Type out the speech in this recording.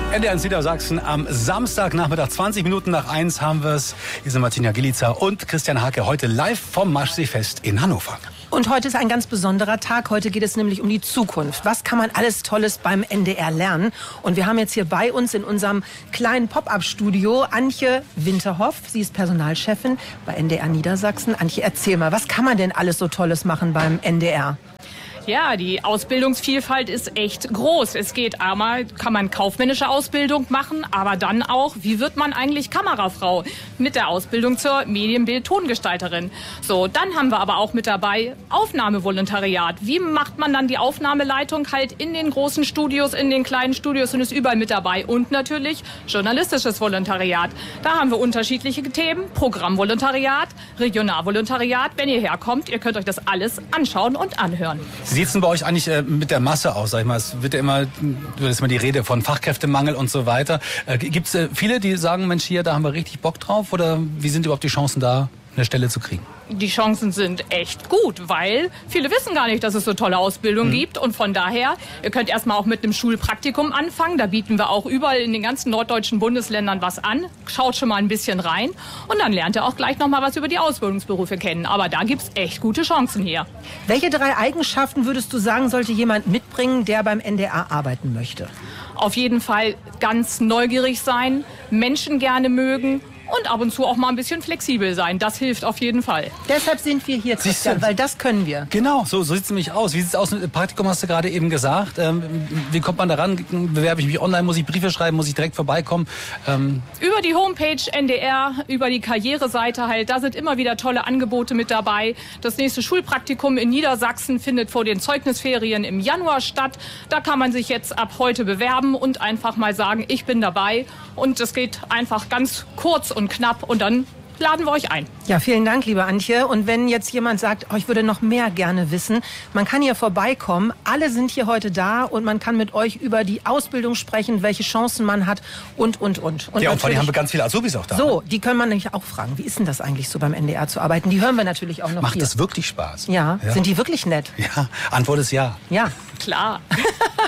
NDR in Niedersachsen am Samstagnachmittag, 20 Minuten nach 1 haben wir es. Hier sind Martina Gilica und Christian Hake heute live vom Maschseefest in Hannover. Und heute ist ein ganz besonderer Tag. Heute geht es nämlich um die Zukunft. Was kann man alles Tolles beim NDR lernen? Und wir haben jetzt hier bei uns in unserem kleinen Pop-up-Studio Antje Winterhoff. Sie ist Personalchefin bei NDR Niedersachsen. Antje, erzähl mal, was kann man denn alles so Tolles machen beim NDR? Ja, die Ausbildungsvielfalt ist echt groß. Es geht einmal, kann man kaufmännische Ausbildung machen, aber dann auch, wie wird man eigentlich Kamerafrau mit der Ausbildung zur Medienbild-Tongestalterin. So, dann haben wir aber auch mit dabei Aufnahmevolontariat. Wie macht man dann die Aufnahmeleitung halt in den großen Studios, in den kleinen Studios und ist überall mit dabei. Und natürlich journalistisches Volontariat. Da haben wir unterschiedliche Themen, Programmvolontariat, Regionalvolontariat. Wenn ihr herkommt, ihr könnt euch das alles anschauen und anhören. Wie sieht es denn bei euch eigentlich mit der Masse aus? Sag ich mal, es wird ja immer die Rede von Fachkräftemangel und so weiter. Gibt es viele, die sagen, Mensch, hier, da haben wir richtig Bock drauf? Oder wie sind überhaupt die Chancen da, eine Stelle zu kriegen? Die Chancen sind echt gut, weil viele wissen gar nicht, dass es so tolle Ausbildungen gibt. Und von daher, ihr könnt erstmal auch mit einem Schulpraktikum anfangen. Da bieten wir auch überall in den ganzen norddeutschen Bundesländern was an. Schaut schon mal ein bisschen rein. Und dann lernt ihr auch gleich noch mal was über die Ausbildungsberufe kennen. Aber da gibt's echt gute Chancen hier. Welche 3 Eigenschaften würdest du sagen, sollte jemand mitbringen, der beim NDR arbeiten möchte? Auf jeden Fall ganz neugierig sein, Menschen gerne mögen. Und ab und zu auch mal ein bisschen flexibel sein. Das hilft auf jeden Fall. Deshalb sind wir hier, Christian, weil das können wir. Genau, so sieht es nämlich aus. Wie sieht es aus mit dem Praktikum, hast du gerade eben gesagt. Wie kommt man da ran? Bewerbe ich mich online? Muss ich Briefe schreiben? Muss ich direkt vorbeikommen? Über die Homepage NDR, über die Karriereseite halt. Da sind immer wieder tolle Angebote mit dabei. Das nächste Schulpraktikum in Niedersachsen findet vor den Zeugnisferien im Januar statt. Da kann man sich jetzt ab heute bewerben und einfach mal sagen, ich bin dabei. Und es geht einfach ganz kurz und knapp und dann laden wir euch ein. Ja, vielen Dank, liebe Antje. Und wenn jetzt jemand sagt, oh, ich würde noch mehr gerne wissen, man kann hier vorbeikommen. Alle sind hier heute da und man kann mit euch über die Ausbildung sprechen, welche Chancen man hat und. Ja, und vor allem haben wir ganz viele Azubis auch da. So, die können man nämlich auch fragen. Wie ist denn das eigentlich so beim NDR zu arbeiten? Die hören wir natürlich auch noch Macht hier. das wirklich Spaß? Ja, sind die wirklich nett? Ja, Antwort ist ja. Ja. Klar.